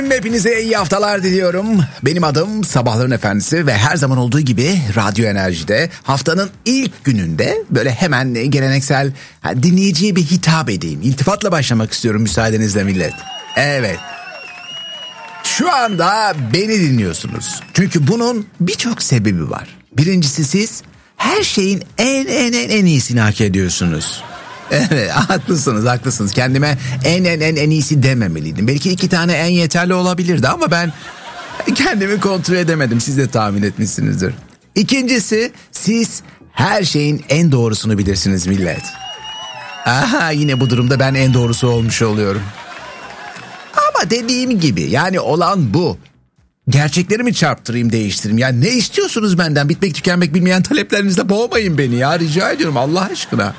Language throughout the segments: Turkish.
Hepinize iyi haftalar diliyorum. Benim adım Sabahların Efendisi ve her zaman olduğu gibi Radyo Enerji'de haftanın ilk gününde böyle hemen geleneksel dinleyiciye bir hitap edeyim. İltifatla başlamak istiyorum müsaadenizle millet. Evet. Şu anda beni dinliyorsunuz. Çünkü bunun birçok sebebi var. Birincisi siz her şeyin en iyisini hak ediyorsunuz. Evet, haklısınız. Kendime en iyisi dememeliydim. Belki 2 tane en yeterli olabilirdi ama ben kendimi kontrol edemedim. Siz de tahmin etmişsinizdir. İkincisi, siz her şeyin en doğrusunu bilirsiniz millet. Aha, yine bu durumda ben en doğrusu olmuş oluyorum. Ama dediğim gibi yani olan bu. Gerçekleri mi çarptırayım, değiştireyim? Ya ne istiyorsunuz benden? Bitmek tükenmek bilmeyen taleplerinizle boğmayın beni ya, rica ediyorum Allah aşkına.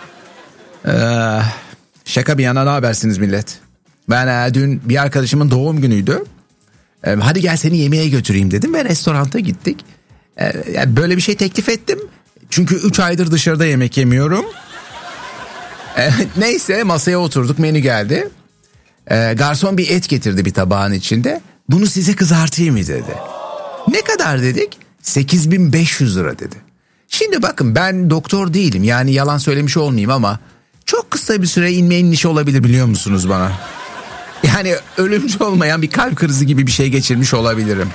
Şaka bir yana, ne habersiniz millet? Ben dün bir arkadaşımın doğum günüydü. Hadi gel seni yemeğe götüreyim dedim ve restoranta gittik. Böyle bir şey teklif ettim. Çünkü 3 aydır dışarıda yemek yemiyorum. Neyse, masaya oturduk, menü geldi. Garson bir et getirdi bir tabağın içinde. Bunu size kızartayım mı dedi. Ne kadar dedik? 8.500 lira dedi. Şimdi bakın, ben doktor değilim, yani yalan söylemiş olmayayım ama çok kısa bir süre inme inişi olabilir, biliyor musunuz bana? Yani ölümcül olmayan bir kalp krizi gibi bir şey geçirmiş olabilirim.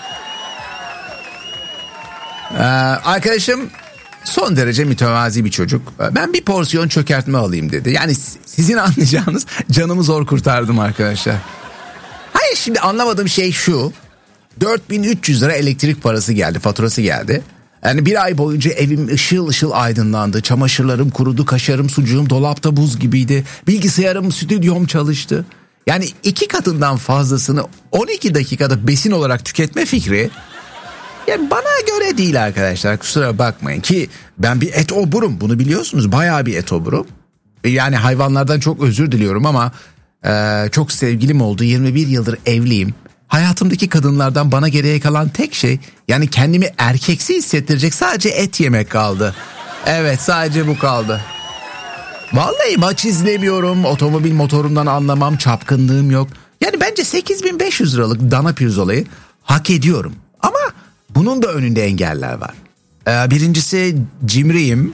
Arkadaşım son derece mütevazi bir çocuk. Ben bir porsiyon çökertme alayım dedi. Yani sizin anlayacağınız, canımı zor kurtardım arkadaşlar. Hayır, şimdi anlamadığım şey şu. 4.300 lira elektrik parası geldi, faturası geldi. Yani bir ay boyunca evim ışıl ışıl aydınlandı. Çamaşırlarım kurudu, kaşarım, sucuğum dolapta buz gibiydi. Bilgisayarım, stüdyom çalıştı. Yani 2 katından fazlasını 12 dakikada besin olarak tüketme fikri yani bana göre değil arkadaşlar, kusura bakmayın ki ben bir et oburum, bunu biliyorsunuz, bayağı bir et oburum. Yani hayvanlardan çok özür diliyorum ama çok sevgilim oldu, 21 yıldır evliyim. Hayatımdaki kadınlardan bana geriye kalan tek şey, yani kendimi erkeksi hissettirecek sadece et yemek kaldı. Evet, sadece bu kaldı. Vallahi maç izlemiyorum, otomobil motorundan anlamam, çapkınlığım yok. Yani bence 8.500 liralık dana pirzolayı hak ediyorum. Ama bunun da önünde engeller var. Birincisi cimriyim.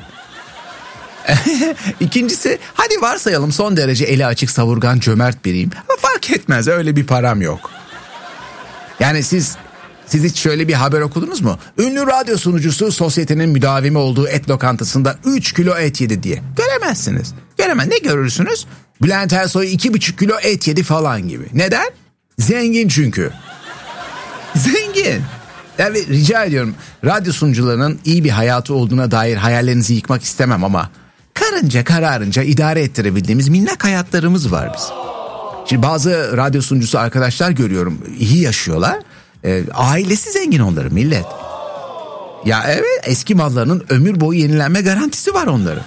İkincisi, hadi varsayalım son derece eli açık, savurgan, cömert biriyim. Ama fark etmez, öyle bir param yok. Yani siz hiç şöyle bir haber okudunuz mu? Ünlü radyo sunucusu sosyetenin müdavimi olduğu et lokantasında 3 kilo et yedi diye. Göremezsiniz. Ne görürsünüz? Bülent Ersoy 2,5 kilo et yedi falan gibi. Neden? Zengin çünkü. Zengin. Yani rica ediyorum, radyo sunucularının iyi bir hayatı olduğuna dair hayallerinizi yıkmak istemem ama karınca kararınca idare ettirebildiğimiz minnak hayatlarımız var bizim. Şimdi bazı radyo sunucusu arkadaşlar görüyorum, iyi yaşıyorlar. Ailesi zengin onların millet. Ya evet, eski mallarının ömür boyu yenilenme garantisi var onların.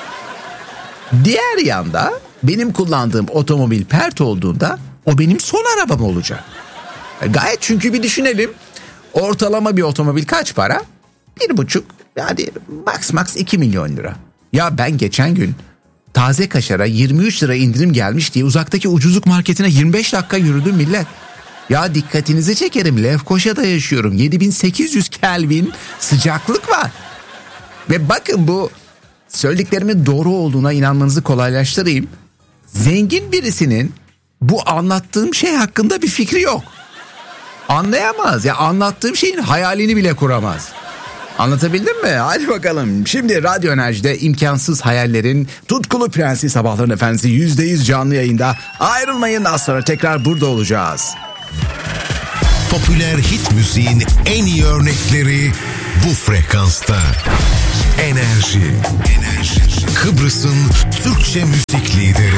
Diğer yanda benim kullandığım otomobil pert olduğunda o benim son arabam olacak. Gayet, çünkü bir düşünelim. Ortalama bir otomobil kaç para? 1,5, hadi max 2 milyon lira. Ya ben geçen gün taze kaşara 23 lira indirim gelmiş diye uzaktaki ucuzluk marketine 25 dakika yürüdüm millet. Ya dikkatinizi çekerim, Lefkoşa'da yaşıyorum. 7800 Kelvin sıcaklık var. Ve bakın, bu söylediklerimin doğru olduğuna inanmanızı kolaylaştırayım. Zengin birisinin bu anlattığım şey hakkında bir fikri yok. Anlayamaz ya, anlattığım şeyin hayalini bile kuramaz. Anlatabildim mi? Hadi bakalım. Şimdi Radyo Enerji'de imkansız hayallerin tutkulu prensi Sabahların Efendisi %100 canlı yayında. Ayrılmayın, az sonra tekrar burada olacağız. Popüler hit müziğin en iyi örnekleri bu frekansta. Enerji. Kıbrıs'ın Türkçe müzik lideri.